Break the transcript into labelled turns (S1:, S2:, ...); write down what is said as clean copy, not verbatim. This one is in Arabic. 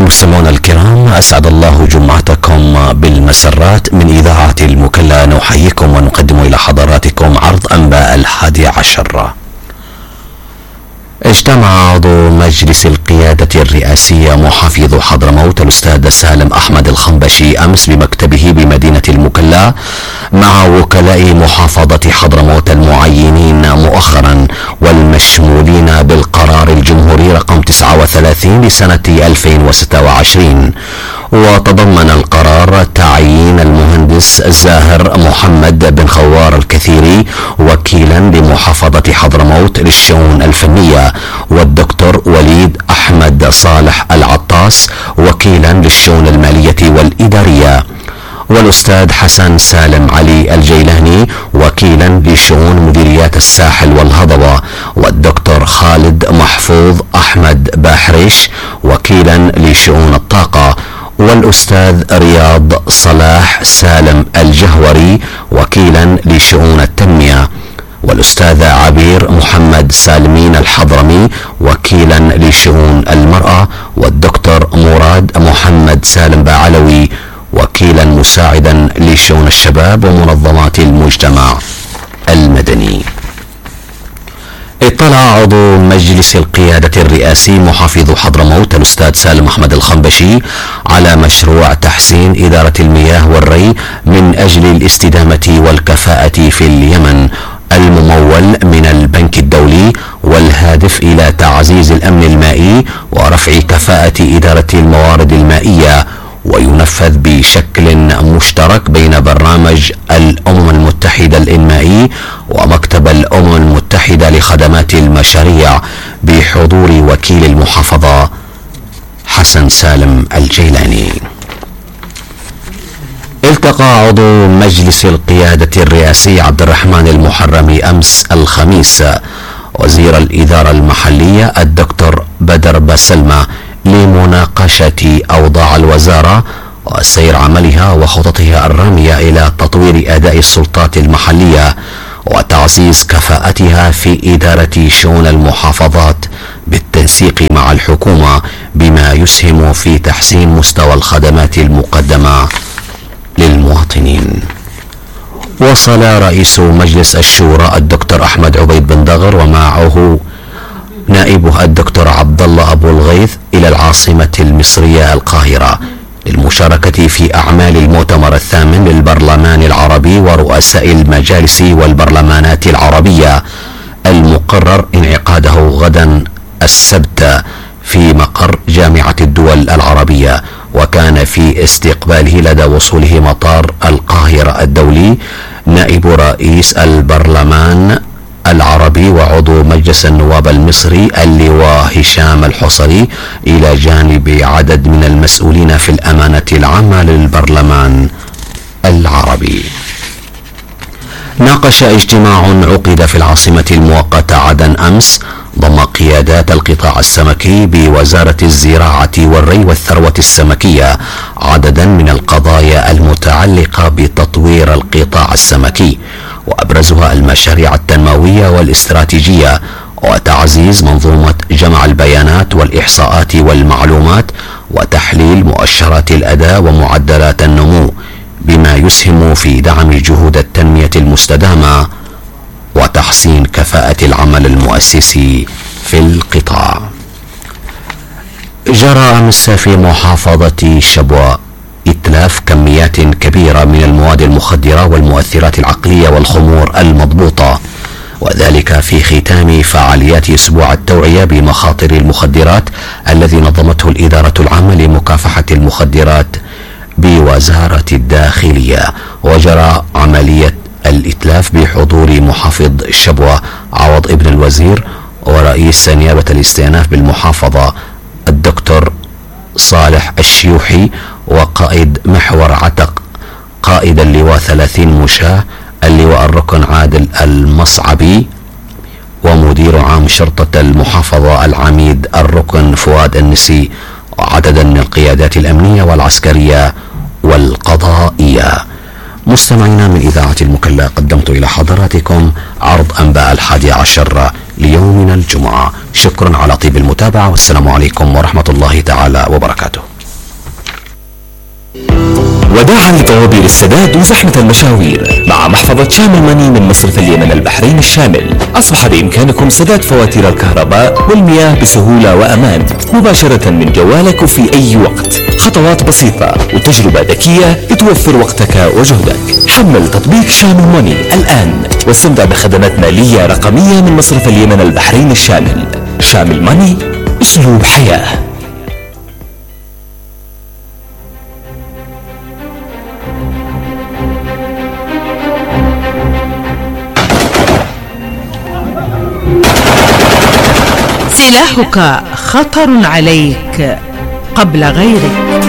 S1: مستمعونا الكرام، أسعد الله جمعتكم بالمسرات. من إذاعة المكلا نحييكم ونقدم إلى حضراتكم عرض أنباء 11. اجتمع عضو مجلس القيادة الرئاسية محافظ حضرموت الأستاذ سالم أحمد الخنبشي أمس بمكتبه بمدينة المكلا مع وكلاء محافظة حضرموت المعينين مؤخرا والمشمولين بالقرار الجمهوري رقم 39 لسنة 2026. وتضمن القرار تعيين المهندس زاهر محمد بن خوار الكثيري وكيلا لمحافظة حضرموت للشؤون الفنية، والدكتور وليد أحمد صالح العطاس وكيلا للشؤون المالية والإدارية، والأستاذ حسن سالم علي الجيلاني وكيلا لشؤون مديريات الساحل والهضبة، والدكتور خالد محفوظ أحمد باحريش وكيلا لشؤون الطاقة، والأستاذ رياض صلاح سالم الجهوري وكيلا لشؤون التنمية، والأستاذة عبير محمد سالمين الحضرمي وكيلا لشؤون المرأة، والدكتور مراد محمد سالم باعلوي وكيلا مساعدا لشؤون الشباب ومنظمات المجتمع المدني. اطلع عضو مجلس القيادة الرئاسي محافظ حضرموت الأستاذ سالم أحمد الخنبشي على مشروع تحسين إدارة المياه والري من أجل الاستدامة والكفاءة في اليمن الممول من البنك الدولي، والهادف إلى تعزيز الأمن المائي ورفع كفاءة إدارة الموارد المائية، وينفذ بشكل مشترك بين برنامج الأمم المتحدة الإنمائي ومكتب الأمم المتحدة لخدمات المشاريع بحضور وكيل المحافظة حسن سالم الجيلاني. التقى عضو مجلس القيادة الرئاسي عبد الرحمن المحرمي أمس الخميس وزير الإدارة المحلية الدكتور بدر بسلمة لمناقشة أوضاع الوزارة وسير عملها وخططها الرامية إلى تطوير أداء السلطات المحلية وتعزيز كفاءتها في إدارة شؤون المحافظات بالتنسيق مع الحكومة بما يسهم في تحسين مستوى الخدمات المقدمة للمواطنين. وصل رئيس مجلس الشورى الدكتور أحمد عبيد بن دغر ومعه نائبه الدكتور عبد الله أبو الغيث إلى العاصمة المصرية القاهرة للمشاركة في أعمال المؤتمر الثامن للبرلمان العربي ورؤساء المجالس والبرلمانات العربية المقرر انعقاده غدا السبت في مقر جامعة الدول العربية. وكان في استقباله لدى وصوله مطار القاهرة الدولي نائب رئيس البرلمان العربي وعضو مجلس النواب المصري اللواء هشام الحصري إلى جانب عدد من المسؤولين في الأمانة العامة للبرلمان العربي. ناقش اجتماع عقد في العاصمة المؤقتة عدن أمس ضم قيادات القطاع السمكي بوزارة الزراعة والري والثروة السمكية عددا من القضايا المتعلقة بتطوير القطاع السمكي، وأبرزها المشاريع التنموية والاستراتيجية وتعزيز منظومة جمع البيانات والإحصاءات والمعلومات وتحليل مؤشرات الأداء ومعدلات النمو بما يسهم في دعم جهود التنمية المستدامة وتحسين كفاءة العمل المؤسسي في القطاع. جرى أمس في محافظة شبوة إتلاف كميات كبيرة من المواد المخدرة والمؤثرات العقلية والخمور المضبوطة، وذلك في ختام فعاليات أسبوع التوعية بمخاطر المخدرات الذي نظمته الإدارة العامة لمكافحة المخدرات بوزارة الداخلية. وجرى عملية الإتلاف بحضور محافظ شبوة عوض ابن الوزير ورئيس نيابة الاستئناف بالمحافظة الدكتور صالح الشيوحي وقائد محور عتق قائد اللواء 30 مشاة اللواء الركن عادل المصعبي ومدير عام شرطة المحافظة العميد الركن فؤاد النسي وعددا من القيادات الأمنية والعسكرية والقضائية. مستمعينا من إذاعة المكلا، قدمت إلى حضراتكم عرض أنباء 11 ليومنا الجمعة. شكرا على طيب المتابعة، والسلام عليكم ورحمة الله تعالى وبركاته.
S2: وداعا لطوابير السداد وزحمة المشاوير، مع محفظة شامل ماني من مصرف اليمن البحرين الشامل أصبح بإمكانكم سداد فواتير الكهرباء والمياه بسهولة وأمان مباشرة من جوالك وفي أي وقت. خطوات بسيطة وتجربة ذكية لتوفر وقتك وجهدك. حمل تطبيق شامل ماني الآن واستمتع بخدمات مالية رقمية من مصرف اليمن البحرين الشامل. شامل ماني، أسلوب حياة.
S3: سلاحك خطر عليك قبل غيرك.